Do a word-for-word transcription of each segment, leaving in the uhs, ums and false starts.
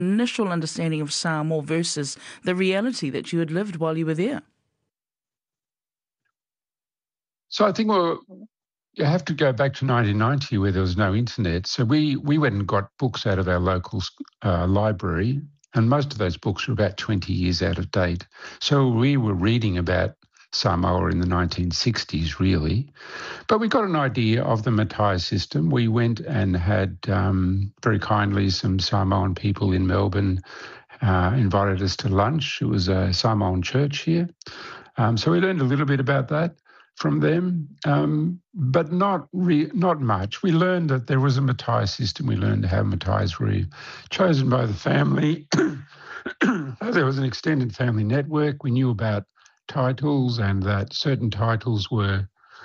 initial understanding of Samoa versus the reality that you had lived while you were there? So I think well, you have to go back to nineteen ninety where there was no internet. So we, we went and got books out of our local uh, library, and most of those books were about twenty years out of date. So we were reading about Samoa in the nineteen sixties, really. But we got an idea of the Matai system. We went and had um, very kindly some Samoan people in Melbourne uh, invited us to lunch. It was a Samoan church here. Um, so we learned a little bit about that from them, um, but not re- not much. We learned that there was a Matai system. We learned how Matais were chosen by the family. There was an extended family network. We knew about titles and that certain titles were,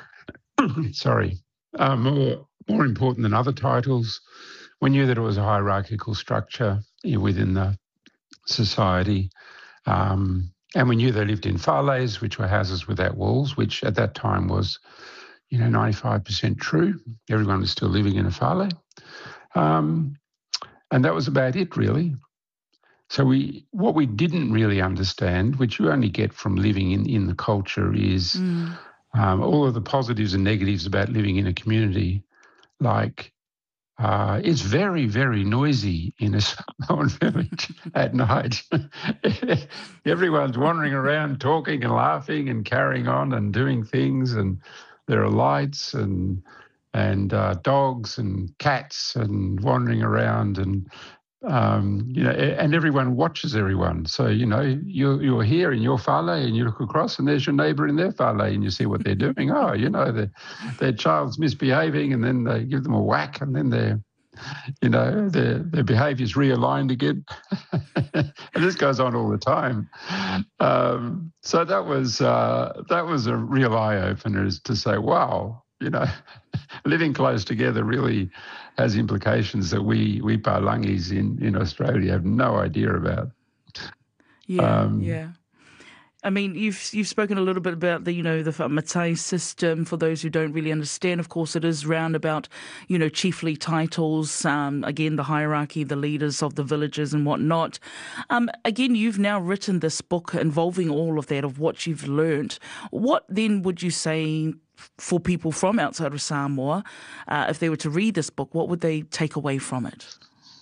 sorry, uh, more more important than other titles. We knew that it was a hierarchical structure within the society. Um, And we knew they lived in whales, which were houses without walls, which at that time was, you know, ninety-five percent true. Everyone was still living in a whale. Um, and that was about it, really. So we, what we didn't really understand, which you only get from living in, in the culture, is mm. um, all of the positives and negatives about living in a community. Like, Uh, it's very, very noisy in a Samoan village at night. Everyone's wandering around talking and laughing and carrying on and doing things, and there are lights and and uh, dogs and cats and wandering around, and um, you know, and everyone watches everyone. So you know, you're you're here in your whale and you look across, and there's your neighbour in their whale, and you see what they're doing. Oh, you know, their their child's misbehaving, and then they give them a whack, and then they're, you know, their their behaviour's realigned again. And this goes on all the time. Um, so that was uh, that was a real eye opener, is to say, wow, you know, living close together really has implications that we we Palangis in, in Australia have no idea about. Yeah, um, yeah. I mean, you've you've spoken a little bit about the, you know, the Matai system. For those who don't really understand, of course, it is round about, you know, chiefly titles, um, again, the hierarchy, the leaders of the villages and whatnot. Um, again, you've now written this book involving all of that, of what you've learned. What then would you say for people from outside of Samoa, uh, if they were to read this book, what would they take away from it?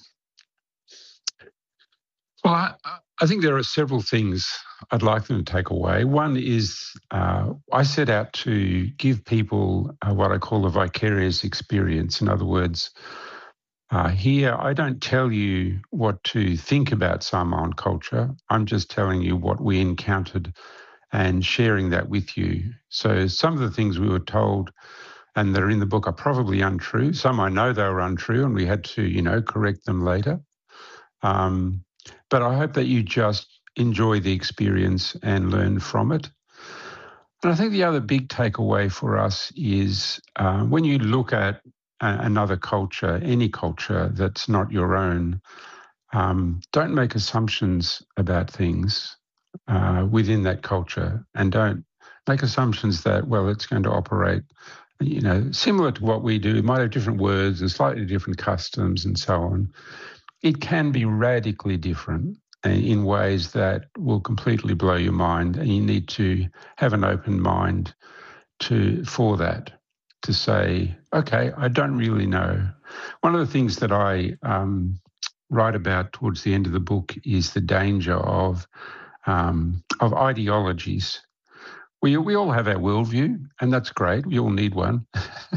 Well, I, I think there are several things I'd like them to take away. One is uh, I set out to give people uh, what I call a vicarious experience. In other words, uh, here I don't tell you what to think about Samoan culture. I'm just telling you what we encountered and sharing that with you. So some of the things we were told and that are in the book are probably untrue. Some I know they were untrue, and we had to, you know, correct them later. Um, but I hope that you just enjoy the experience and learn from it. And I think the other big takeaway for us is uh, when you look at a- another culture, any culture that's not your own, um, don't make assumptions about things uh, within that culture, and don't make assumptions that, well, it's going to operate, you know, similar to what we do. It might have different words and slightly different customs and so on. It can be radically different in ways that will completely blow your mind, and you need to have an open mind to for that, to say, okay, I don't really know. One of the things that I um, write about towards the end of the book is the danger of um, of ideologies. We we all have our worldview, and that's great. We all need one.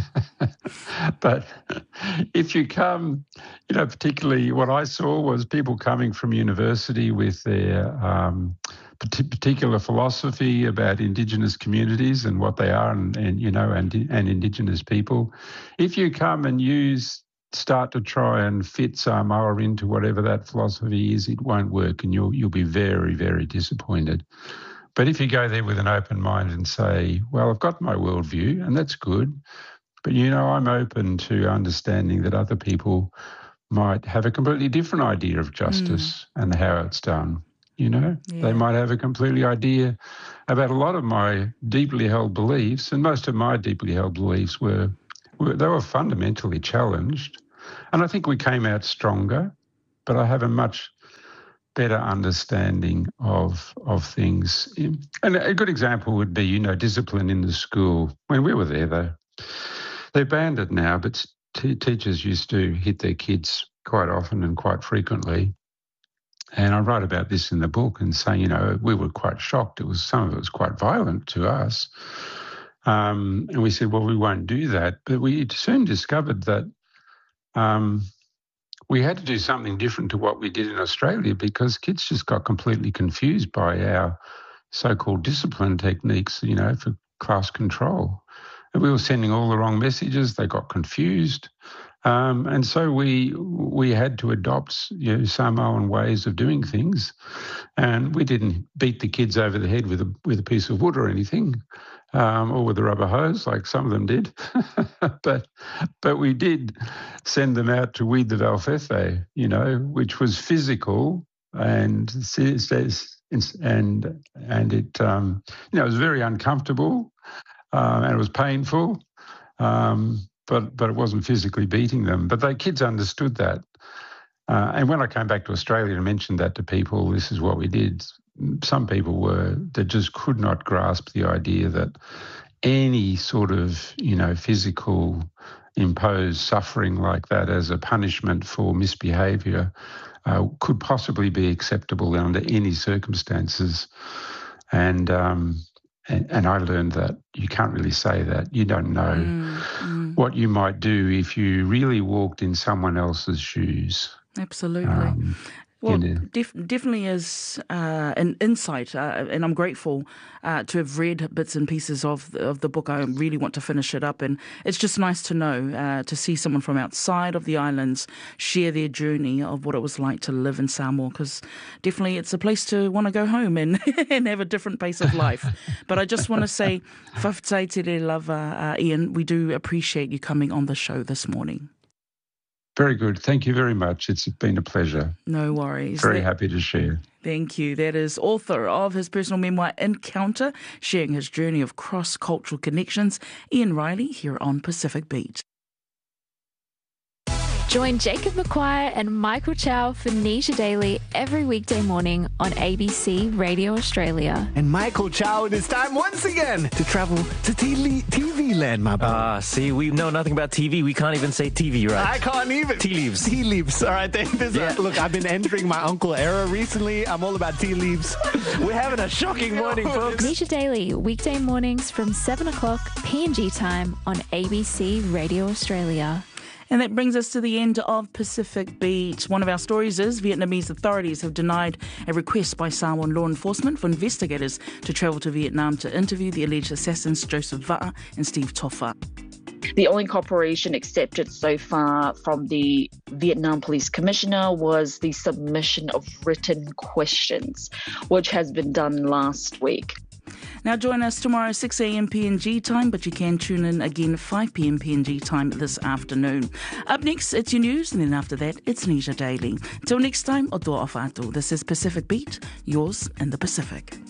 But if you come, you know, particularly what I saw was people coming from university with their um, particular philosophy about Indigenous communities and what they are, and, and you know, and and Indigenous people. If you come and use start to try and fit Samoa into whatever that philosophy is, it won't work, and you'll you'll be very, very disappointed. But if you go there with an open mind and say, well, I've got my worldview, and that's good, but, you know, I'm open to understanding that other people might have a completely different idea of justice mm. and how it's done. You know, yeah. They might have a completely idea about a lot of my deeply held beliefs, and most of my deeply held beliefs were, were they were fundamentally challenged. And I think we came out stronger, but I have a much better understanding of of things. And a good example would be, you know, discipline in the school. When we were there, though, they banned it now, but t- teachers used to hit their kids quite often and quite frequently. And I write about this in the book and say, you know, we were quite shocked. It was some of it was quite violent to us. Um, and we said, well, we won't do that. But we soon discovered that um, we had to do something different to what we did in Australia, because kids just got completely confused by our so-called discipline techniques, you know, for class control. And we were sending all the wrong messages. They got confused. Um, and so we we had to adopt, you know, Samoan ways of doing things. And we didn't beat the kids over the head with a with a piece of wood or anything, um, or with a rubber hose like some of them did. but but we did send them out to weed the Valfefe, you know, which was physical and and and it um, you know, it was very uncomfortable, um, and it was painful. Um, But but it wasn't physically beating them. But the kids understood that. Uh, and when I came back to Australia and mentioned that to people, this is what we did, some people were, that just could not grasp the idea that any sort of, you know, physical imposed suffering like that as a punishment for misbehaviour uh, could possibly be acceptable under any circumstances. And um And, and I learned that you can't really say that. You don't know mm, mm. what you might do if you really walked in someone else's shoes. Absolutely. Um, well, you know. def- definitely is uh, an insight, uh, and I'm grateful uh, to have read bits and pieces of the, of the book. I really want to finish it up, and it's just nice to know, uh, to see someone from outside of the islands share their journey of what it was like to live in Samoa, because definitely it's a place to want to go home and, and have a different pace of life. But I just want to say, whawhitai te re lava, uh, Ian, we do appreciate you coming on the show this morning. Very good. Thank you very much. It's been a pleasure. No worries. Very that, happy to share. Thank you. That is author of his personal memoir, Encounter, sharing his journey of cross-cultural connections, Ian Riley, here on Pacific Beat. Join Jacob McQuire and Michael Chow for Nisha Daily every weekday morning on A B C Radio Australia. And Michael Chow, it is time once again to travel to T V land, my boy. Ah, uh, see, we know nothing about T V. We can't even say T V, right? I can't even. Tea leaves. Tea leaves. All right, this yeah. uh, look, I've been entering my uncle era recently. I'm all about tea leaves. We're having a shocking morning, folks. Nisha Daily, weekday mornings from seven o'clock P N G time on A B C Radio Australia. And that brings us to the end of Pacific Beat. One of our stories is Vietnamese authorities have denied a request by Samoan law enforcement for investigators to travel to Vietnam to interview the alleged assassins Joseph Va'a and Steve Toffa. The only cooperation accepted so far from the Vietnam Police Commissioner was the submission of written questions, which has been done last week. Now join us tomorrow six a.m. P N G time, but you can tune in again five p.m. P N G time this afternoon. Up next, it's your news, and then after that, it's Nisha Daily. Till next time, o toa o whātou. This is Pacific Beat, yours in the Pacific.